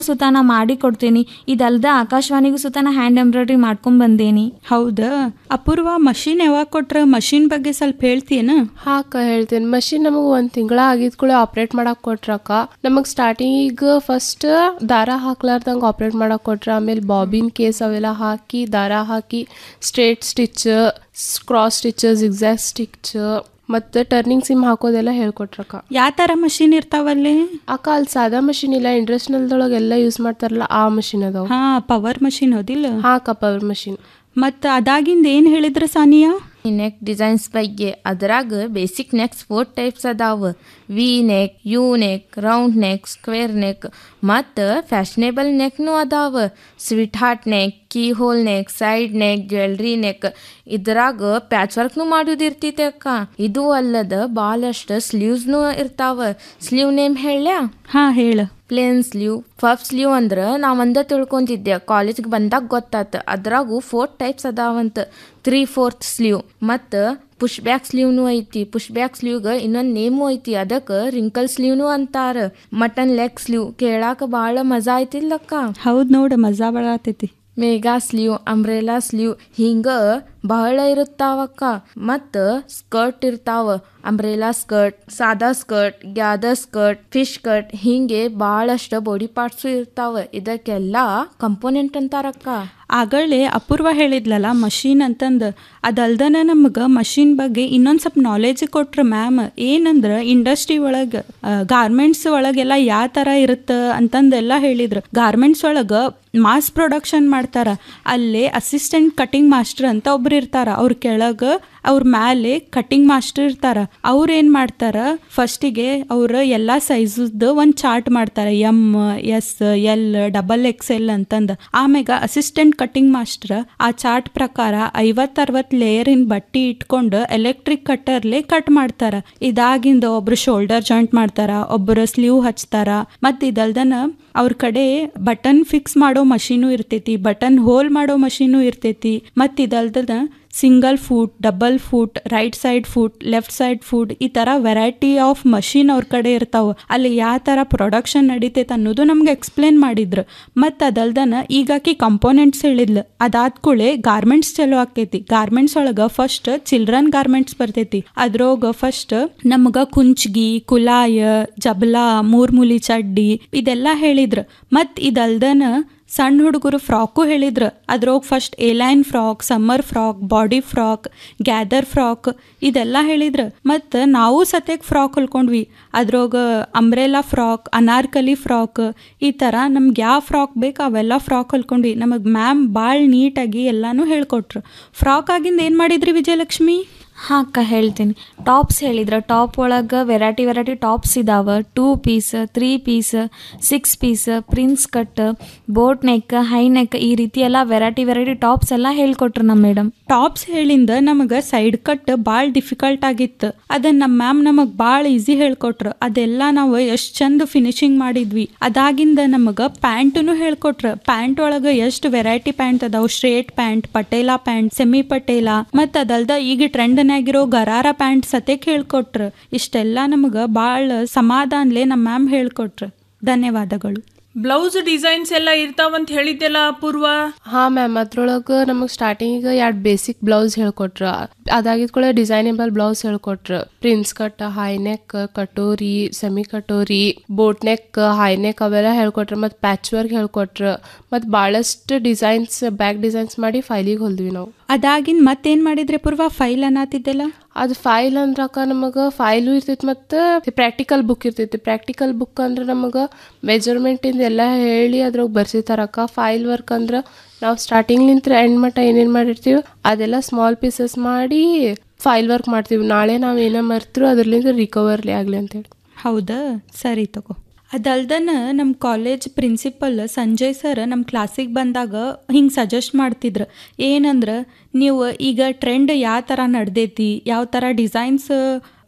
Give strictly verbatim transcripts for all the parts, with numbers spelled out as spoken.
ಸುತ ನಾ ಮಾಡಿ ಕೊಡ್ತೀನಿ. ಇದಲ್ದ ಆಕಾಶವಾಣಿಗೂ ಸುತ ನಾ ಹ್ಯಾಂಡ್ ಎಂಬ್ರಾಯ್ಡ್ರಿ ಮಾಡ್ಕೊಂಡ್ ಬಂದೇನಿ. ಹೌದಾ ಅಪೂರ್ವ, ಮಷೀನ್ ಯಾವಾಗ ಕೊಟ್ರ? ಮಷೀನ್ ಬಗ್ಗೆ ಸ್ವಲ್ಪ ಹೇಳ್ತೀಯನ? ಹಾಕ ಹೇಳ್ತೇನೆ. ಮಷೀನ್ ನಮಗೆ ಒಂದು ತಿಂಗಳ ಆಗಿದ್ ಕೂಡ ಆಪ್ರೇಟ್ ಮಾಡಕ್ ಕೊಟ್ರಕ್ಕ. ನಮಗೆ ಸ್ಟಾರ್ಟಿಂಗ್ ಫಸ್ಟ್ ದಾರ ಹಾಕ್ಲಾರ್ದಂಗೆ ಆಪ್ರೇಟ್ ಮಾಡಕ್ ಕೊಟ್ರ. ಆಮೇಲೆ ಬಾಬಿನ್ ಕೇಸ್ ಅವೆಲ್ಲ ಹಾಕಿ ದಾರ ಹಾಕಿ straight stitch, cross stitch, zigzag stitch ಮತ್ತು ಟರ್ನಿಂಗ್ ಸಿಮ್ ಹಾಕೋದೆಲ್ಲ ಹೇಳ್ಕೊಟ್ರಕ್ಕ. ಯಾವ ಥರ ಮಷೀನ್ ಇರ್ತಾವಲ್ಲಿ? ಅಕ್ಕ ಅಲ್ಲಿ ಸಾದಾ ಮಷೀನ್ ಇಲ್ಲ, ಇಂಡಸ್ಟ್ರಿಯಲ್ದೊಳಗೆ ಎಲ್ಲ ಯೂಸ್ ಮಾಡ್ತಾರಲ್ಲ ಆ ಮಷೀನ್ ಅದಾವ. ಹಾ, ಪವರ್ ಮಷೀನ್ ಹೌದಿಲ್ಲ? ಹಾ ಅಕ್ಕ, ಪವರ್ ಮಷೀನ್. ಮತ್ತು ಅದಾಗಿಂದ ಏನು ಹೇಳಿದ್ರು ಸಾನಿಯಾ? ನೆಕ್ ಡಿಸೈನ್ಸ್ ಬಗ್ಗೆ ಅದ್ರಾಗ ಬೇಸಿಕ್ ನೆಕ್ಸ್ ಫೋರ್ ಟೈಪ್ಸ್ ಅದಾವ. V neck, you neck, round neck, square neck ಮತ್ತು ಫ್ಯಾಷನೇಬಲ್ ನೆಕ್ನು ಅದಾವ. Sweet heart neck, key hole neck, side neck, jewellery neck. ಇದ್ರಾಗ ಪ್ಯಾಚ್ ವರ್ಕ್ನು ಮಾಡೋದಿರ್ತೈತೆ ಅಕ್ಕ. ಇದು ಅಲ್ಲದ ಭಾಳಷ್ಟು ಸ್ಲೀವ್ಸ್ನು ಇರ್ತಾವ. Sleeve name ಹೇಳ್ಯಾ? ಹಾ ಹೇಳು. ಪ್ಲೇನ್ ಸ್ಲೀವ್, ಪಫ್ ಸ್ಲೀವ್ ಅಂದ್ರೆ ನಾ ಒಂದ ತಿಳ್ಕೊಂತಿದ್ದೆ, ಕಾಲೇಜ್ಗೆ ಬಂದಾಗ ಗೊತ್ತಾತ. ಅದ್ರಾಗು ಫೋರ್ ಟೈಪ್ಸ್ ಅದಾವಂತ. ತ್ರೀ ಫೋರ್ತ್ ಸ್ಲೀವ್ ಮತ್ತು ಪುಷ್ ಬ್ಯಾಕ್ ಸ್ಲೀವ್ನು ಐತಿ. ಪುಷ್ ಬ್ಯಾಕ್ ಸ್ಲೀವ್ಗೆ ಇನ್ನೊಂದು ನೇಮು ಐತಿ, ಅದಕ್ಕೆ ರಿಂಕಲ್ ಸ್ಲೀವ್ನು ಅಂತಾರ. ಮಟನ್ ಲೆಗ್ ಸ್ಲೀವ್ ಕೇಳಾಕ ಭಾಳ ಮಜಾ ಐತಿಲ್ಲಕ್ಕ. ಹೌದು ನೋಡು, ಮಜಾ ಬರತೈತಿ. ಮೇಗಾ ಸ್ಲೀವ್, ಅಂಬ್ರೆಲಾ ಸ್ಲೀವ್ ಹಿಂಗ ಬಹಳ ಇರುತ್ತಾವಕ್ಕ. ಮತ್ತು ಸ್ಕರ್ಟ್ ಇರ್ತಾವ. ಅಂಬ್ರೆಲಾ ಸ್ಕರ್ಟ್, ಸಾದಾ skirt, gather skirt, fish cut ಹಿಂಗೆ ಭಾಳಷ್ಟು ಬಾಡಿ ಪಾರ್ಟ್ಸು ಇರ್ತಾವ. ಇದಕ್ಕೆಲ್ಲ ಕಂಪೋನೆಂಟ್ ಅಂತಾರಕ್ಕ. ಆಗಳೇ ಅಪೂರ್ವ ಹೇಳಿದ್ಲಲ್ಲ ಮಷೀನ್ ಅಂತಂದು, ಅದಲ್ದನ ನಮ್ಗೆ ಮಷೀನ್ ಬಗ್ಗೆ ಇನ್ನೊಂದು ಸ್ವಲ್ಪ ನಾಲೆಜ್ ಕೊಟ್ರು ಮ್ಯಾಮ್. ಏನಂದ್ರೆ ಇಂಡಸ್ಟ್ರಿ ಒಳಗೆ ಗಾರ್ಮೆಂಟ್ಸ್ ಒಳಗೆಲ್ಲ ಯಾವ ಥರ ಇರುತ್ತೆ ಅಂತಂದೆಲ್ಲ ಹೇಳಿದ್ರು. ಗಾರ್ಮೆಂಟ್ಸ್ ಒಳಗೆ ಮಾಸ್ ಪ್ರೊಡಕ್ಷನ್ ಮಾಡ್ತಾರ. ಅಲ್ಲೇ ಅಸಿಸ್ಟೆಂಟ್ ಕಟಿಂಗ್ ಮಾಸ್ಟರ್ ಅಂತ ಒಬ್ರು ಇರ್ತಾರ. ಅವ್ರ ಕೆಳಗೆ ಅವ್ರ ಮ್ಯಾಲೆ ಕಟಿಂಗ್ ಮಾಸ್ಟರ್ ಇರ್ತಾರ. ಅವ್ರು ಏನು ಮಾಡ್ತಾರ, ಫಸ್ಟಿಗೆ ಅವ್ರು ಎಲ್ಲ ಸೈಜದ್ದು ಒಂದು ಚಾರ್ಟ್ ಮಾಡ್ತಾರೆ. M, S, L, double X L ಅಂತಂದು. ಆಮ್ಯಾಗ ಅಸಿಸ್ಟೆಂಟ್ ಕಟಿಂಗ್ ಮಾಸ್ಟರ್ ಆ ಚಾರ್ಟ್ ಪ್ರಕಾರ ಐವತ್ತು ಅರವತ್ತು ಲೇಯರಿನ ಬಟ್ಟಿ ಇಟ್ಕೊಂಡು ಎಲೆಕ್ಟ್ರಿಕ್ ಕಟ್ಟರ್ಲೆ ಕಟ್ ಮಾಡ್ತಾರ. ಇದಾಗಿಂದ ಒಬ್ರು ಶೋಲ್ಡರ್ ಜಾಯಿಂಟ್ ಮಾಡ್ತಾರ, ಒಬ್ಬರು ಸ್ಲೀವ್ ಹಚ್ತಾರ. ಮತ್ತು ಇದಲ್ದನ ಅವ್ರ ಕಡೆ ಬಟನ್ ಫಿಕ್ಸ್ ಮಾಡೋ ಮಷೀನು ಇರ್ತೈತಿ, ಬಟನ್ ಹೋಲ್ ಮಾಡೋ ಮಷೀನು ಇರ್ತೈತಿ. ಮತ್ತು ಇದಲ್ದನ single foot, double foot, right side foot, left side foot, ಈ ಥರ ವೆರೈಟಿ ಆಫ್ ಮಷೀನ್ ಅವ್ರ ಕಡೆ ಇರ್ತಾವೆ. ಅಲ್ಲಿ ಯಾವ ಥರ ಪ್ರೊಡಕ್ಷನ್ ನಡೀತೈತೆ ಅನ್ನೋದು ನಮ್ಗೆ ಎಕ್ಸ್ಪ್ಲೇನ್ ಮಾಡಿದ್ರು. ಮತ್ತು ಅದಲ್ದನ ಈಗಾಕಿ ಕಂಪೋನೆಂಟ್ಸ್ ಹೇಳಿದ್ಲು. ಅದಾದ ಕೂಡಲೇ ಗಾರ್ಮೆಂಟ್ಸ್ ಚಲೋ ಆಕೈತಿ. ಗಾರ್ಮೆಂಟ್ಸ್ ಒಳಗೆ ಫಸ್ಟ್ ಚಿಲ್ಡ್ರನ್ ಗಾರ್ಮೆಂಟ್ಸ್ ಬರ್ತೈತಿ. ಅದ್ರೊಳಗೆ ಫಸ್ಟ್ ನಮ್ಗೆ ಕುಂಚ್ಗಿ, ಕುಲಾಯ, ಜಬಲಾ, ಮೂರ್ಮೂಲಿ ಚಡ್ಡಿ ಇದೆಲ್ಲ ಹೇಳಿದ್ರು. ಮತ್ತು ಇದಲ್ದನ ಸಣ್ಣ ಹುಡುಗರು ಫ್ರಾಕು ಹೇಳಿದ್ರು. ಅದ್ರೊಳಗೆ first A-line frock, summer frock, body frock, gather frock ಇದೆಲ್ಲ ಹೇಳಿದ್ರು. ಮತ್ತು ನಾವು ಸತ್ಯಕ್ಕೆ ಫ್ರಾಕ್ ಹೊಲ್ಕೊಂಡ್ವಿ. ಅದ್ರೊಳಗೆ ಅಂಬ್ರೆಲಾ ಫ್ರಾಕ್, ಅನಾರ್ಕಲಿ ಫ್ರಾಕ್, ಈ ಥರ ನಮ್ಗೆ ಯಾವ ಫ್ರಾಕ್ ಬೇಕು ಅವೆಲ್ಲ ಫ್ರಾಕ್ ಹೊಲ್ಕೊಂಡ್ವಿ. ನಮಗೆ ಮ್ಯಾಮ್ ಭಾಳ ನೀಟಾಗಿ ಎಲ್ಲನೂ ಹೇಳ್ಕೊಟ್ರು. ಫ್ರಾಕ್ ಆಗಿಂದ ಏನು ಮಾಡಿದ್ರಿ ವಿಜಯಲಕ್ಷ್ಮಿ? ಹಾಂ ಅಕ್ಕ, ಹೇಳ್ತೀನಿ. ಟಾಪ್ಸ್ ಹೇಳಿದ್ರೆ ಟಾಪ್ ಒಳಗೆ ವೆರೈಟಿ ವೆರೈಟಿ ಟಾಪ್ಸ್ ಇದಾವೆ. Two piece, three piece, six piece, prince cut, boat neck, high neck ಈ ರೀತಿ ಎಲ್ಲ ವೆರೈಟಿ ವೆರೈಟಿ ಟಾಪ್ಸ್ ಎಲ್ಲ ಹೇಳ್ಕೊಟ್ರು ನಮ್ಮ ಮೇಡಮ್. ಟಾಪ್ಸ್ ಹೇಳಿಂದ ನಮಗೆ ಸೈಡ್ ಕಟ್ ಭಾಳ ಡಿಫಿಕಲ್ಟ್ ಆಗಿತ್ತು. ಅದನ್ನು ನಮ್ಮ ಮ್ಯಾಮ್ ನಮಗೆ ಭಾಳ ಈಸಿ ಹೇಳ್ಕೊಟ್ರು. ಅದೆಲ್ಲ ನಾವು ಎಷ್ಟು ಚಂದ ಫಿನಿಶಿಂಗ್ ಮಾಡಿದ್ವಿ. ಅದಾಗಿಂದ ನಮಗೆ ಪ್ಯಾಂಟೂ ಹೇಳ್ಕೊಟ್ರು. ಪ್ಯಾಂಟ್ ಒಳಗೆ ಎಷ್ಟು ವೆರೈಟಿ ಪ್ಯಾಂಟ್ ಅದಾವೆ. ಸ್ಟ್ರೇಟ್ ಪ್ಯಾಂಟ್, ಪಟೇಲಾ ಪ್ಯಾಂಟ್, ಸೆಮಿ ಪಟೇಲಾ, ಮತ್ತು ಅದಲ್ದ ಈಗ ಟ್ರೆಂಡ್ ಆಗಿರೋ ಗರಾರ ಪ್ಯಾಂಟ್ ಸತ್ಯಕ್ಕೆ ಹೇಳ್ಕೊಟ್ರು. ಇಷ್ಟೆಲ್ಲ ನಮಗೆ ಭಾಳ ಸಮಾಧಾನಲೇ ನಮ್ಮ ಮ್ಯಾಮ್ ಹೇಳ್ಕೊಟ್ರು. ಧನ್ಯವಾದಗಳು. ಬ್ಲೌಸ್ ಡಿಸೈನ್ಸ್ ಎಲ್ಲ ಇರ್ತಾವಂತ ಹೇಳಿದ್ದೆಲ್ಲ ಅಪೂರ್ವ? ಹಾ ಮ್ಯಾಮ್, ಅದ್ರೊಳಗೆ ನಮಗೆ ಸ್ಟಾರ್ಟಿಂಗ್ ಎರಡು ಬೇಸಿಕ್ ಬ್ಲೌಸ್ ಹೇಳ್ಕೊಟ್ರ. ಅದಾಗಿದ್ ಕೂಡ ಡಿಸೈನೇಬಲ್ blouse ಹೇಳ್ಕೊಟ್ರ. Prince cut, high neck, katori, semi katori, boat neck, high neck ಅವೆಲ್ಲ ಹೇಳ್ಕೊಟ್ರ. ಮತ್ತು ಪ್ಯಾಚ್ ವರ್ಕ್ ಹೇಳ್ಕೊಟ್ರ. ಮತ್ತು ಭಾಳಷ್ಟು ಡಿಸೈನ್ಸ್, ಬ್ಯಾಕ್ ಡಿಸೈನ್ಸ್ ಮಾಡಿ ಫೈಲಿಗೆ ಹೊಲ್ದ್ವಿ ನಾವು. ಅದಾಗಿನ ಮತ್ತೇನು ಮಾಡಿದ್ರೆ ಪೂರ್ವ? ಫೈಲ್ ಅನ್ನತ್ತಿದ್ದೆಲ್ಲ ಅದು ಫೈಲ್ ಅಂದ್ರಕ್ಕ ನಮಗೆ ಫೈಲು ಇರ್ತೈತಿ ಮತ್ತು ಪ್ರಾಕ್ಟಿಕಲ್ ಬುಕ್ ಇರ್ತೈತಿ. ಪ್ರಾಕ್ಟಿಕಲ್ ಬುಕ್ ಅಂದ್ರೆ ನಮಗೆ ಮೆಜರ್ಮೆಂಟಿಂದ ಎಲ್ಲ ಹೇಳಿ ಅದ್ರಾಗ ಬರ್ಸಿರ್ತಾರಕ್ಕ. ಫೈಲ್ ವರ್ಕ್ ಅಂದ್ರೆ ನಾವು ಸ್ಟಾರ್ಟಿಂಗ್ಲಿಂತ ಎಂಡ್ ಮಟ್ಟ ಏನೇನು ಮಾಡಿರ್ತೀವಿ ಅದೆಲ್ಲ ಸ್ಮಾಲ್ ಪೀಸಸ್ ಮಾಡಿ ಫೈಲ್ ವರ್ಕ್ ಮಾಡ್ತೀವಿ. ನಾಳೆ ನಾವು ಏನೋ ಮರ್ತರು ಅದ್ರಲ್ಲಿಂದ ರಿಕವರ್ಲಿ ಆಗಲಿ ಅಂತೇಳಿ. ಹೌದಾ, ಸರಿ ತಗೋ. ಅದಲ್ದನ ನಮ್ಮ ಕಾಲೇಜ್ ಪ್ರಿನ್ಸಿಪಲ್ ಸಂಜಯ್ ಸರ್ ನಮ್ಮ ಕ್ಲಾಸಿಗೆ ಬಂದಾಗ ಹಿಂಗೆ ಸಜೆಸ್ಟ್ ಮಾಡ್ತಿದ್ರು. ಏನಂದ್ರೆ ನೀವು ಈಗ ಟ್ರೆಂಡ್ ಯಾವ ಥರ ನಡೆದೈತಿ, ಯಾವ ಥರ ಡಿಸೈನ್ಸ್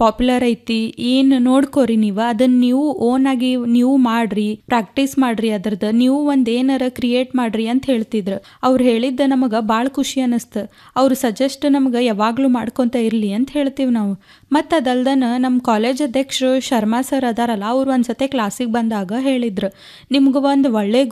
ಪಾಪ್ಯುಲರ್ ಐತಿ, ಏನು ನೋಡ್ಕೋರಿ ನೀವು ಅದನ್ನ ನೀವು ಓನ್ ಆಗಿ ನೀವು ಮಾಡ್ರಿ, ಪ್ರಾಕ್ಟೀಸ್ ಮಾಡ್ರಿ, ಅದ್ರದ್ದು ನೀವು ಒಂದು ಏನಾರ ಕ್ರಿಯೇಟ್ ಮಾಡ್ರಿ ಅಂತ ಹೇಳ್ತಿದ್ರು. ಅವ್ರು ಹೇಳಿದ್ದ ನಮಗೆ ಭಾಳ ಖುಷಿ ಅನ್ನಿಸ್ತು. ಅವ್ರು ಸಜೆಸ್ಟ್ ನಮ್ಗೆ ಯಾವಾಗಲೂ ಮಾಡ್ಕೊತ ಇರಲಿ ಅಂತ ಹೇಳ್ತೀವಿ ನಾವು. ಮತ್ತು ಅದಲ್ದನ ನಮ್ಮ ಕಾಲೇಜ್ ಅಧ್ಯಕ್ಷರು ಶರ್ಮಾ ಸರ್ ಅದಾರಲ್ಲ, ಅವ್ರು ಒಂದ್ಸತಿ ಕ್ಲಾಸಿಗೆ ಬಂದಾಗ ಹೇಳಿದ್ರು, ನಿಮ್ಗೆ ಒಂದು ಒಳ್ಳೆ